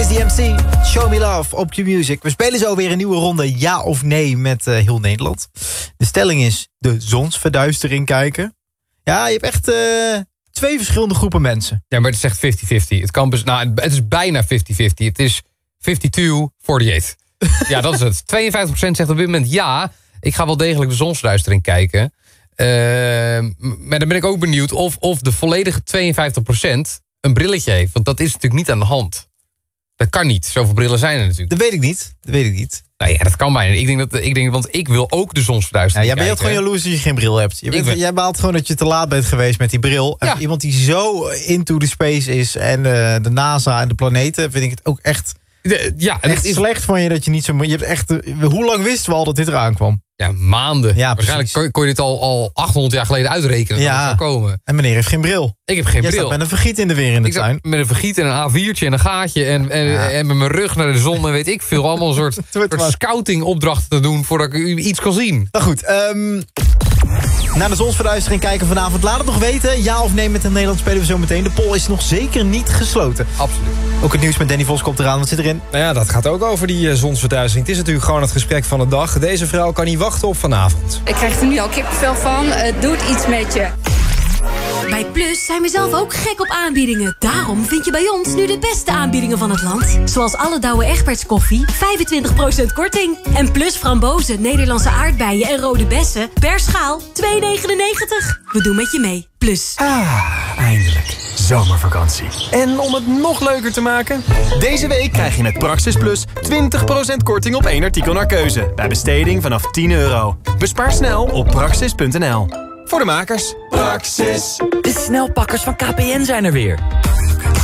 Noise DMC, Show Me Love op Q-Music. We spelen zo weer een nieuwe ronde ja of nee met heel Nederland. De stelling is de zonsverduistering kijken. Ja, je hebt echt 2 verschillende groepen mensen. Ja, maar het is echt 50-50. Het is bijna 50-50. Het is 52-48. Ja, dat is het. 52% zegt op dit moment ja, ik ga wel degelijk de zonsverduistering kijken. Maar dan ben ik ook benieuwd of de volledige 52% een brilletje heeft. Want dat is natuurlijk niet aan de hand. Dat kan niet. Zoveel brillen zijn er natuurlijk. Dat weet ik niet. Nou ja, dat kan bijna. Ik denk, want ik wil ook de zonsverduistering jij bent gewoon jaloers dat je geen bril hebt. Jij baalt gewoon dat je te laat bent geweest met die bril. En iemand die zo into the space is en de NASA en de planeten, vind ik het ook echt... Het is slecht van je dat je niet zo... Je hebt echt, hoe lang wisten we al dat dit eraan kwam? Ja, maanden. Ja, waarschijnlijk kon je dit al 800 jaar geleden uitrekenen. Dat het zou komen. En meneer heeft geen bril. Ik heb geen bril. Jij staat met een vergiet in de weer in de tuin. Met een vergiet en een A4'tje en een gaatje. En met mijn rug naar de zon en weet ik veel. Allemaal een soort scouting opdrachten te doen voordat ik iets kan zien. Nou goed, naar de zonsverduistering kijken vanavond. Laat het nog weten. Ja of nee met in Nederland spelen we zo meteen. De poll is nog zeker niet gesloten. Absoluut. Ook het nieuws met Danny Vos komt eraan. Wat zit erin? Nou ja, dat gaat ook over die zonsverduistering. Het is natuurlijk gewoon het gesprek van de dag. Deze vrouw kan niet wachten op vanavond. Ik krijg er nu al kippenvel van. Het doet iets met je. Bij Plus zijn we zelf ook gek op aanbiedingen. Daarom vind je bij ons nu de beste aanbiedingen van het land. Zoals alle Douwe Egberts koffie, 25% korting. En Plus frambozen, Nederlandse aardbeien en rode bessen per schaal 2,99. We doen met je mee. Plus. Eindelijk. Zomervakantie. En om het nog leuker te maken... Deze week krijg je met Praxis Plus 20% korting op 1 artikel naar keuze. Bij besteding vanaf €10. Bespaar snel op praxis.nl. Voor de makers. Praxis. De snelpakkers van KPN zijn er weer.